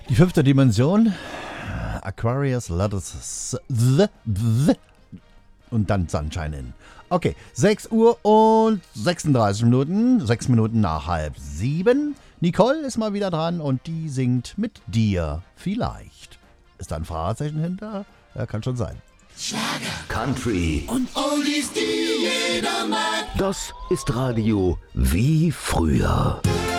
Die 5. Dimension. Aquarius Letters und dann Sunshine in. Okay, 6 Uhr und 36 Minuten, 6 Minuten nach 6:30. Nicole ist mal wieder dran und die singt mit dir vielleicht. Ist da ein Fragezeichen hinter? Ja, kann schon sein. Schlager, Country und Oldies, die jeder mag. Das ist Radio wie früher.